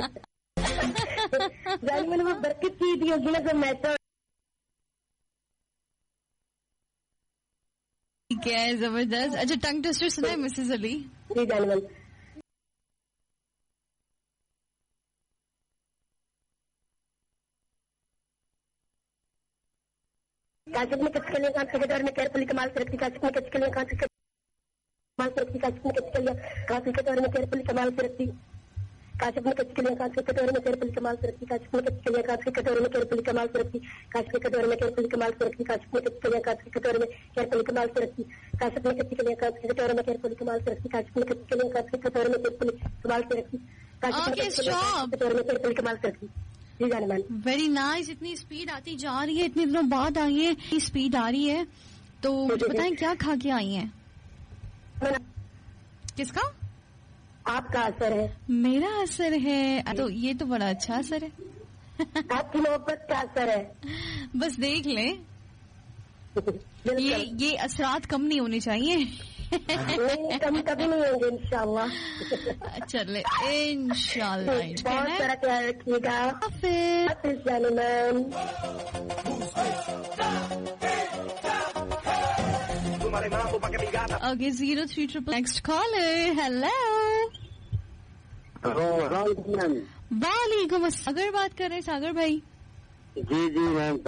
जानिमन वो बरकत की दी होगी ना तो मैं तो ठीक है, जबरदस्त। अच्छा, टंग ट्विस्टर सुना है मिसेस अली? जी जानिमन। काशिफ ने कच के लिए काम के दौर में केयरफुली कमाल से रखती, काशिफ ने कच के लिए कमाल से रखती, काशिफ ने कच के लिए काफी के दौर में केयरफुली कमाल से रखती, काशिफ ने कच के लिए काफी के दौर में केयरफुली कमाल से रखती, काशिफ ने कच के लिए काफी के दौर में केयरफुली कमाल से रखती, काशिफ के दौर में केयरफुली कमाल से रखती, काशिफ ने कच के लिए काफी के दौर में केयरफुली कमाल से रखती, काशिफ ने कच के लिए काफी के दौर में केयरफुली कमाल से रखती, काशिफ ने कच के लिए काफी के दौर में केयरफुली कमाल से रखती, काशिफ ने कच के लिए दौर में केयरफुली कमाल से रखती। जी जानिमन। Very nice. इतनी स्पीड आती जा रही है, इतने दिनों बाद आई है, इतनी स्पीड आ रही है। तो मुझे बताएं क्या खा के आई हैं? किसका? आपका असर है। मेरा असर है? तो ये तो बड़ा अच्छा असर है। आपकी मोहब्बत का असर है। बस देख लें, ये असरात कम नहीं होने चाहिए। नहीं, कम कभी नहीं होंगे इंशाल्लाह। चले इंशाल्लाह। बहुत सारा ख्याल रखिएगा। हाफिज़ जानिमन। Okay, 03 next collar. हेलो, वालेकुम अस्सलाम। बात कर रहे हैं सागर भाई? जी मैम।